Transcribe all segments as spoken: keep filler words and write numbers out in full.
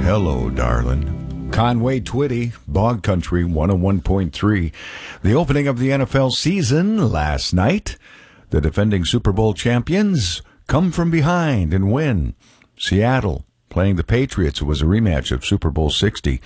Hello, darling. Conway Twitty, Bog Country one oh one point three. The opening of the N F L season last night. The defending Super Bowl champions come from behind and win. Seattle playing the Patriots. It was a rematch of Super Bowl sixty.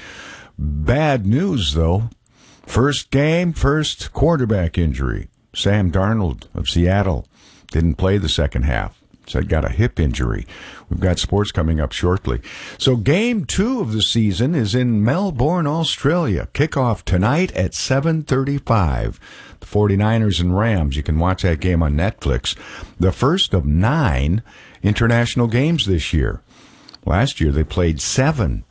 Bad news, though. First game, first quarterback injury. Sam Darnold of Seattle didn't play the second half. So he got a hip injury. We've got sports coming up shortly. So game two of the season is in Melbourne, Australia. Kickoff tonight at seven thirty-five. The 49ers and Rams. You can watch that game on Netflix. The first of nine international games this year. Last year they played seven.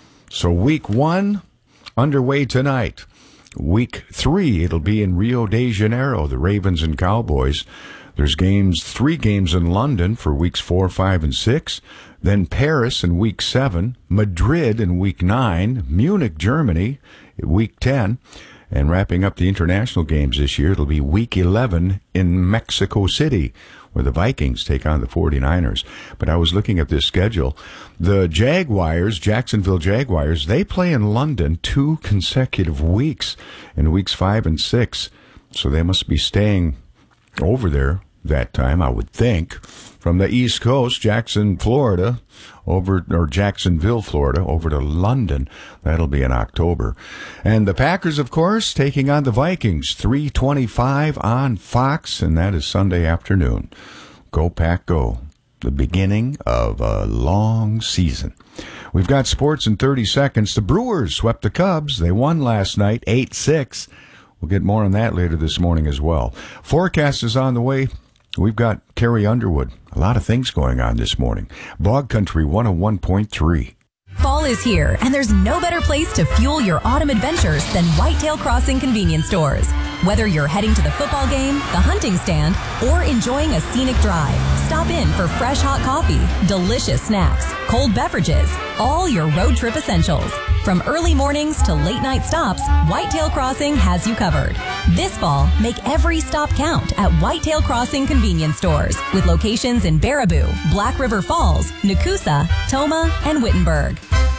So week one underway tonight. Week three, it'll be in Rio de Janeiro, the Ravens and Cowboys. There's games, three games in London for weeks four, five, and six. Then Paris in week seven, Madrid in week nine, Munich, Germany, week ten. And wrapping up the international games this year, it'll be week eleven in Mexico City, where the Vikings take on the 49ers. But I was looking at this schedule. The Jaguars, Jacksonville Jaguars, they play in London two consecutive weeks in weeks five and six. So they must be staying over there that time, I would think, from the East Coast, Jackson, Florida, over or Jacksonville, Florida, over to London. That'll be in October. And the Packers, of course, taking on the Vikings, three twenty-five on Fox, and that is Sunday afternoon. Go Pack Go. The beginning of a long season. We've got sports in thirty seconds. The Brewers swept the Cubs. They won last night, eight six. We'll get more on that later this morning as well. Forecast is on the way. We've got Carrie Underwood. A lot of things going on this morning. Bog Country one oh one point three. Fall is here, and there's no better place to fuel your autumn adventures than Whitetail Crossing convenience stores. Whether you're heading to the football game, the hunting stand, or enjoying a scenic drive, stop in for fresh hot coffee, delicious snacks, cold beverages, all your road trip essentials. From early mornings to late night stops, Whitetail Crossing has you covered. This fall, make every stop count at Whitetail Crossing convenience stores with locations in Baraboo, Black River Falls, Nakusa, Toma, and Wittenberg.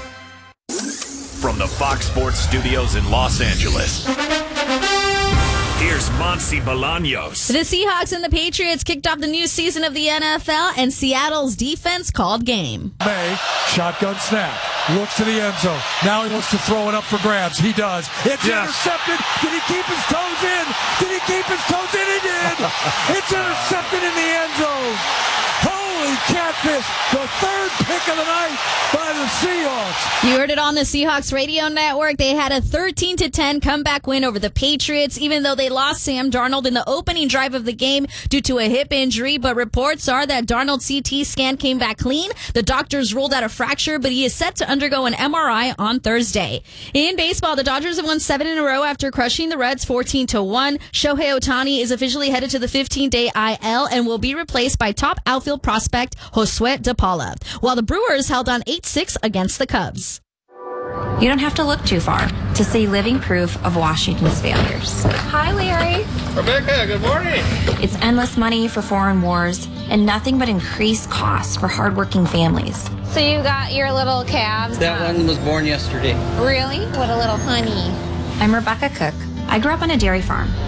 From the Fox Sports Studios in Los Angeles, here's Monty Bolaños. The Seahawks and the Patriots kicked off the new season of the N F L, and Seattle's defense called game. May, shotgun snap, looks to the end zone. Now he wants to throw it up for grabs. He does. It's yes. intercepted. Did he keep his toes in? Did he keep his toes in? He did. It's intercepted in the end zone. Holy catfish, the third pick of the night by the Seahawks. You heard it on the Seahawks radio network. They had a thirteen to ten comeback win over the Patriots, even though they lost Sam Darnold in the opening drive of the game due to a hip injury. But reports are that Darnold's C T scan came back clean. The doctors ruled out a fracture, but he is set to undergo an M R I on Thursday. In baseball, the Dodgers have won seven in a row after crushing the Reds fourteen to one. Shohei Ohtani is officially headed to the fifteen-day I L and will be replaced by top outfield prospect Josue De Paula, while the Brewers held on eight six against the Cubs. You don't have to look too far to see living proof of Washington's failures. Hi, Larry. Rebecca, good morning. It's endless money for foreign wars and nothing but increased costs for hardworking families. So you got your little calves? That one was born yesterday. Really? What a little honey. I'm Rebecca Cook. I grew up on a dairy farm.